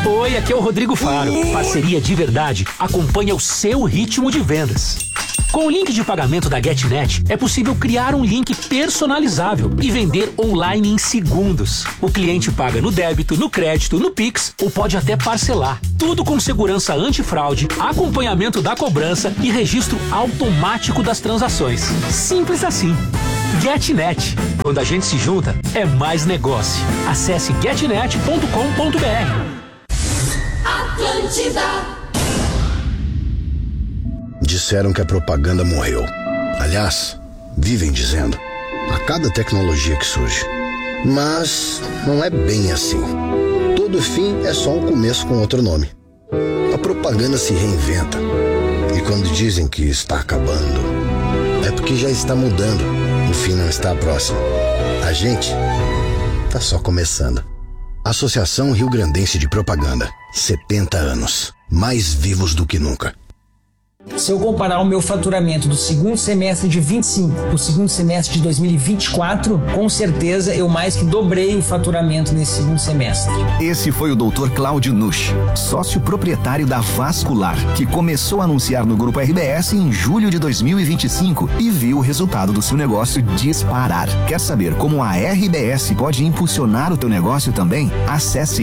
Oi, aqui é o Rodrigo Faro. Parceria de verdade acompanha o seu ritmo de vendas. Com o link de pagamento da GetNet, é possível criar um link personalizável e vender online em segundos. O cliente paga no débito, no crédito, no Pix ou pode até parcelar. Tudo com segurança antifraude, acompanhamento da cobrança e registro automático das transações. Simples assim. GetNet. Quando a gente se junta, é mais negócio. Acesse getnet.com.br. Atlântida. Disseram que a propaganda morreu. Aliás, vivem dizendo, a cada tecnologia que surge. Mas não é bem assim. Todo fim é só um começo com outro nome. A propaganda se reinventa. E quando dizem que está acabando, é porque já está mudando. O fim não está próximo. A gente está só começando. Associação Rio Grandense de Propaganda. 70 anos. Mais vivos do que nunca. Se eu comparar o meu faturamento do segundo semestre de 25 para o segundo semestre de 2024, com certeza eu mais que dobrei o faturamento nesse segundo semestre. Esse foi o Dr. Cláudio Nusch, sócio proprietário da Vascular, que começou a anunciar no Grupo RBS em julho de 2025 e viu o resultado do seu negócio disparar. Quer saber como a RBS pode impulsionar o teu negócio também? Acesse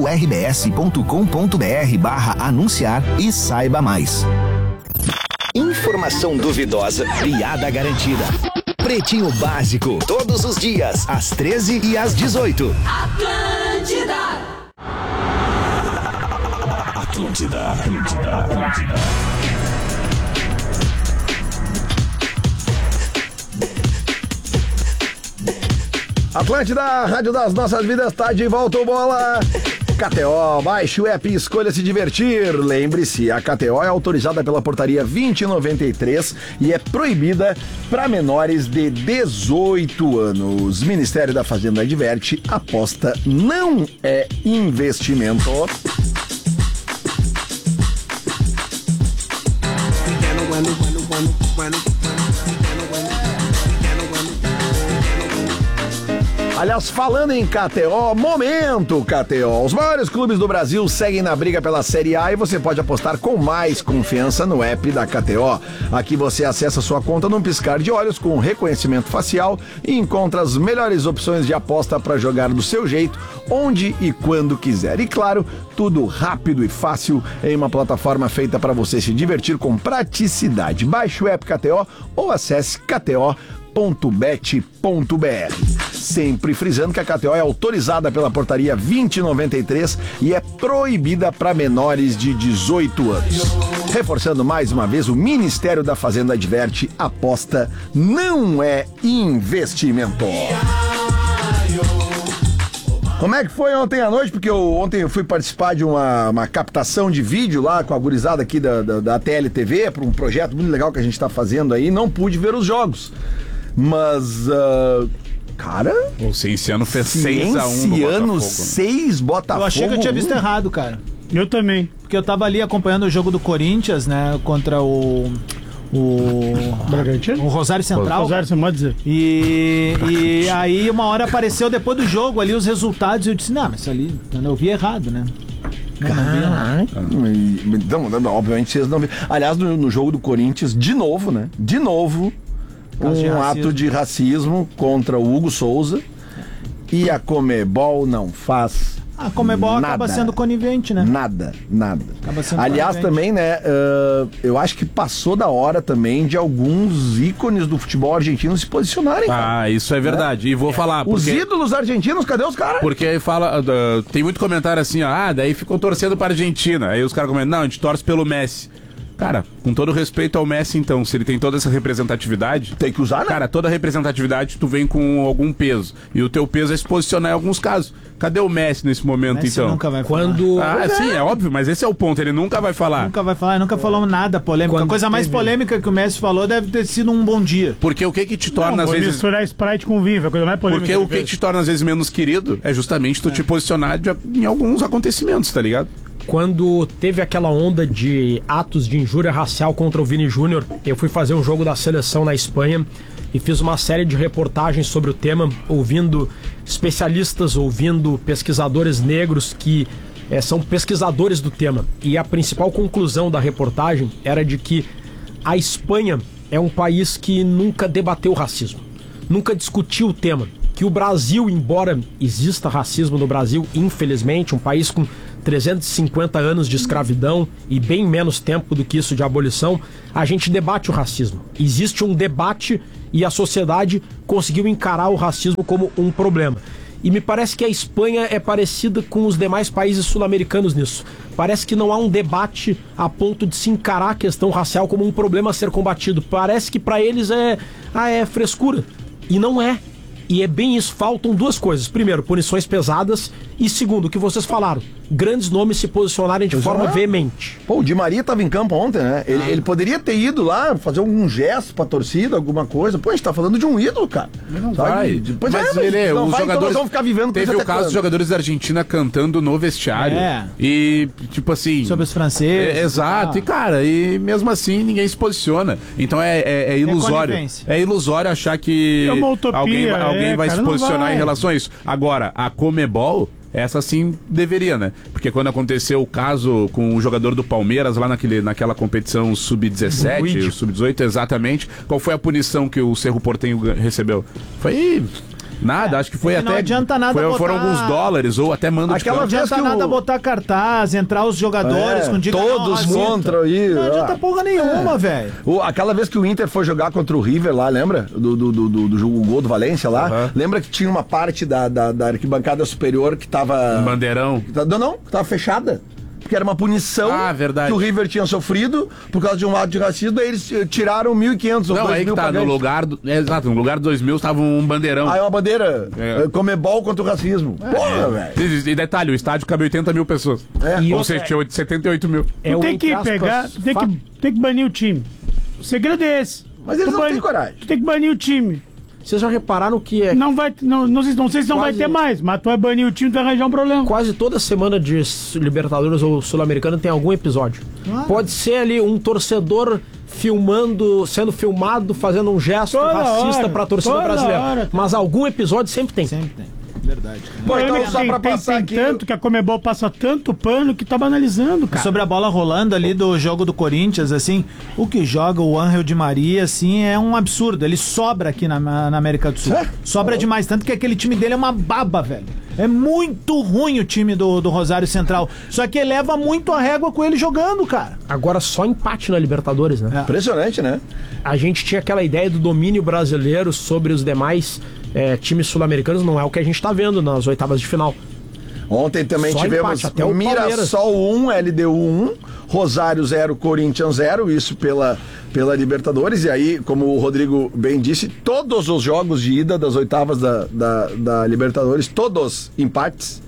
gruporbs.com.br/anunciar e saiba mais. Informação duvidosa, piada garantida. Pretinho Básico, todos os dias, às 13 e às 18. Atlântida. Atlântida. Atlântida, Rádio das Nossas Vidas, tá de volta o bola. KTO, baixe o app e escolha se divertir. Lembre-se, a KTO é autorizada pela portaria 2093 e é proibida para menores de 18 anos. Ministério da Fazenda adverte, aposta não é investimento. Aliás, falando em KTO, momento KTO. Os maiores clubes do Brasil seguem na briga pela Série A e você pode apostar com mais confiança no app da KTO. Aqui você acessa sua conta num piscar de olhos com reconhecimento facial e encontra as melhores opções de aposta para jogar do seu jeito, onde e quando quiser. E claro, tudo rápido e fácil em uma plataforma feita para você se divertir com praticidade. Baixe o app KTO ou acesse kto.bet.br. Sempre frisando que a KTO é autorizada pela portaria 2093 e é proibida para menores de 18 anos. Reforçando mais uma vez, o Ministério da Fazenda adverte, aposta não é investimento. Como é que foi ontem à noite? Porque ontem eu fui participar de uma captação de vídeo lá com a gurizada aqui da TLTV para um projeto muito legal que a gente está fazendo aí. Não pude ver os jogos. Mas, cara... O Cienciano fez 6-1 no Botafogo. 6 Botafogo. Eu achei que eu tinha visto errado, cara. Eu também. Porque eu tava ali acompanhando o jogo do Corinthians, né? Contra o Rosário Central. Rosário Central, dizer. E aí uma hora apareceu depois do jogo ali os resultados e eu disse, não, mas isso ali eu vi errado, né? Não, obviamente vocês não viram. Aliás, no jogo do Corinthians, de novo, né? De novo... Um ato de racismo contra o Hugo Souza e a Conmebol não faz A Conmebol nada, acaba sendo conivente, né? Nada. Aliás, conivente. também, né, eu acho que passou da hora também de alguns ícones do futebol argentino se posicionarem, cara. Ah, isso é verdade. E vou falar... Os ídolos argentinos, cadê os caras? Porque aí fala... tem muito comentário assim, daí ficou torcendo pra Argentina. Aí os caras comentam, não, a gente torce pelo Messi. Cara, com todo respeito ao Messi, então, se ele tem toda essa representatividade... Tem que usar, né? Cara, toda representatividade tu vem com algum peso. E o teu peso é se posicionar em alguns casos. Cadê o Messi nesse momento, Messi então? Nunca vai falar. Sim, é óbvio, mas esse é o ponto, ele nunca vai falar. Nunca falou nada polêmico. A coisa mais polêmica que o Messi falou deve ter sido um bom dia. Porque o que te torna, às vezes... misturar Sprite com vinho, a coisa mais polêmica. Porque o que te torna, às vezes, menos querido é justamente tu te posicionar em alguns acontecimentos, tá ligado? Quando teve aquela onda de atos de injúria racial contra o Vini Júnior, eu fui fazer um jogo da seleção na Espanha e fiz uma série de reportagens sobre o tema, ouvindo especialistas, ouvindo pesquisadores negros que são pesquisadores do tema. E a principal conclusão da reportagem era de que a Espanha é um país que nunca debateu racismo, nunca discutiu o tema. Que o Brasil, embora exista racismo no Brasil, infelizmente, um país com 350 anos de escravidão e bem menos tempo do que isso de abolição, a gente debate o racismo. Existe um debate e a sociedade conseguiu encarar o racismo como um problema. E me parece que a Espanha é parecida com os demais países sul-americanos nisso. Parece que não há um debate a ponto de se encarar a questão racial como um problema a ser combatido. Parece que para eles é frescura. E não é. E é bem isso, faltam duas coisas. Primeiro, punições pesadas. E segundo, o que vocês falaram, grandes nomes se posicionarem de forma veemente. Pô, o Di Maria tava em campo ontem, né? Ele poderia ter ido lá, fazer algum gesto pra torcida, alguma coisa. Pô, a gente tá falando de um ídolo, cara. Ele não vai. Depois os jogadores... Então nós vamos ficar vivendo com isso. Teve o caso dos jogadores da Argentina cantando no vestiário. E, tipo assim... Sobre os franceses. Exato. E, cara, e mesmo assim ninguém se posiciona. Então é ilusório. É ilusório achar que é uma utopia, alguém vai se posicionar em relação a isso. Agora, a Conmebol... Essa sim deveria, né? Porque quando aconteceu o caso com o jogador do Palmeiras lá naquela competição sub-17, sub-18, exatamente, qual foi a punição que o Cerro Porteño recebeu? Foi... Nada, acho que foi até... Não adianta nada botar... Foram alguns dólares, ou até mando de campo. Não adianta nada botar cartaz, entrar os jogadores com dica... Todos contra aí. Não adianta porra nenhuma, velho. Aquela vez que o Inter foi jogar contra o River lá, lembra? Do jogo gol do Valência lá. Lembra que tinha uma parte da arquibancada superior que tava... Um bandeirão. Não, que tava fechada. Porque era uma punição que o River tinha sofrido por causa de um ato de racismo, aí eles tiraram 1.500 ou 2.000 aí que tá, no lugar do 2.000 estava um bandeirão. É uma bandeira, Conmebol contra o racismo. Porra, velho. E detalhe, o estádio cabe 80 mil pessoas. Ou seja, tinha 78 mil. Tem que pegar, tem que banir o time. O segredo é esse. Mas eles não têm coragem. Tu tem que banir o time. Vocês já repararam que não sei se não vai ter mais, mas tu vai banir o time, tu vai arranjar um problema. Quase toda semana de Libertadores ou Sul-Americana tem algum episódio. Pode ser ali um torcedor sendo filmado, fazendo um gesto racista pra torcida brasileira. Mas algum episódio sempre tem. Sempre tem. Verdade. Bom, então, só pra passar aqui... tanto que a Conmebol passa tanto pano que tá banalizando, cara. Sobre a bola rolando ali do jogo do Corinthians, assim, o que joga o Ángel Di Maria, assim, é um absurdo. Ele sobra aqui na América do Sul. Sobra demais, tanto que aquele time dele é uma baba, velho. É muito ruim o time do Rosário Central. Só que eleva muito a régua com ele jogando, cara. Agora só empate na Libertadores, né? Impressionante, né? A gente tinha aquela ideia do domínio brasileiro sobre os demais times sul-americanos, não é o que a gente tá vendo nas oitavas de final. Ontem também só tivemos Mirassol 1, LDU 1, Rosário 0, Corinthians 0, isso pela Libertadores. E aí, como o Rodrigo bem disse, todos os jogos de ida das oitavas da Libertadores, todos empates.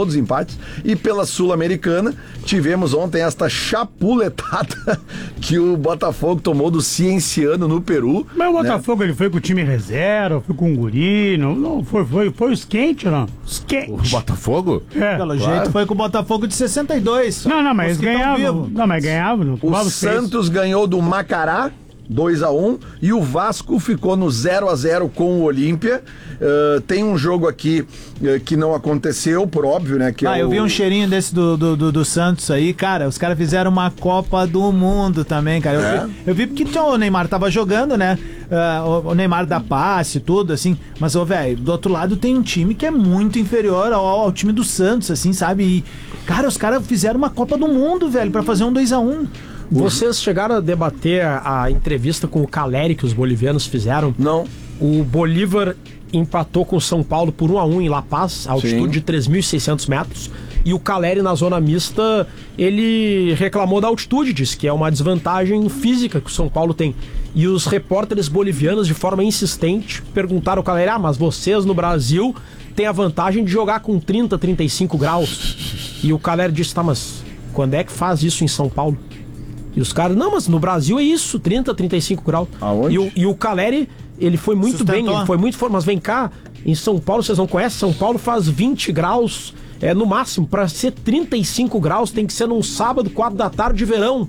E pela Sul-Americana, tivemos ontem esta chapuletada que o Botafogo tomou do Cienciano no Peru. Mas o Botafogo, ele foi com o time reserva, foi com o guri, não foi os quentes, não? Os quentes. O Botafogo? Pelo jeito foi com o Botafogo de 62. Não, mas ganhavam. Não, mas ganhavam. O Santos ganhou do Macará 2-1 e o Vasco ficou no 0-0 com o Olímpia. Tem um jogo aqui que não aconteceu, por óbvio, né? Que eu vi um cheirinho desse do Santos aí, cara. Os caras fizeram uma Copa do Mundo também, cara. Eu vi porque o Neymar tava jogando, né? O Neymar dá passe e tudo, assim. Mas, velho, do outro lado tem um time que é muito inferior ao time do Santos, assim, sabe? E, cara, os caras fizeram uma Copa do Mundo, velho, pra fazer um 2-1. Vocês chegaram a debater a entrevista com o Caleri que os bolivianos fizeram? Não. O Bolívar empatou com o São Paulo por 1-1 em La Paz, altitude de 3.600 metros. E o Caleri, na zona mista, ele reclamou da altitude, disse que é uma desvantagem física que o São Paulo tem. E os repórteres bolivianos, de forma insistente, perguntaram ao Caleri: mas vocês no Brasil têm a vantagem de jogar com 30, 35 graus. E o Caleri disse: mas quando é que faz isso em São Paulo? E os caras: não, mas no Brasil é isso, 30, 35 graus. Aonde? E o Caleri, ele foi muito bem, ele foi muito forte. Mas vem cá, em São Paulo, vocês não conhecem, São Paulo faz 20 graus no máximo. Para ser 35 graus tem que ser num sábado, 4 da tarde de verão.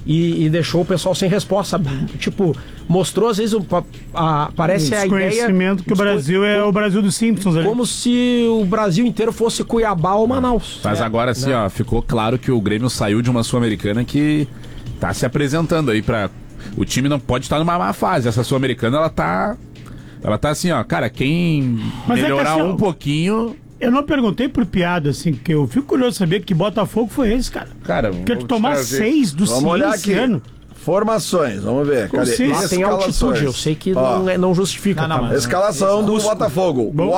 e deixou o pessoal sem resposta, sabe? Tipo, mostrou às vezes, parece a ideia... Desconhecimento que o Brasil é o Brasil dos Simpsons ali. Como se o Brasil inteiro fosse Cuiabá ou Manaus. Mas agora assim, ó, ficou claro que o Grêmio saiu de uma Sul-Americana que tá se apresentando aí pra... O time não pode estar numa má fase. Essa Sul-Americana, ela tá assim, ó, cara, quem melhorar um pouquinho... Eu não perguntei por piada, assim, porque eu fico curioso de saber que Botafogo foi esse, cara. Porque tu tomar 6 do Ciência esse ano. Formações, vamos ver. Cadê? Lá tem altitude, eu sei que não justifica. Escalação do Botafogo.